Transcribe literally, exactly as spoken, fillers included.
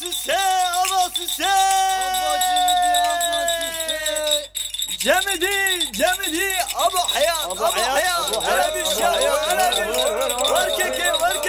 süse, aba süse. Cemidi, cemidi, abu hayat, abu hayat. Hele bir şey, hele bir. Var keke, var